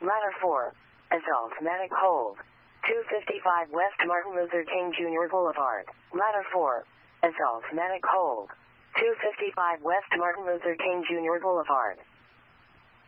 Ladder 4. Adult Medic Hold. 255 West Martin Luther King Jr. Boulevard. Ladder 4. Adult Medic Hold. 255 West Martin Luther King Jr. Boulevard.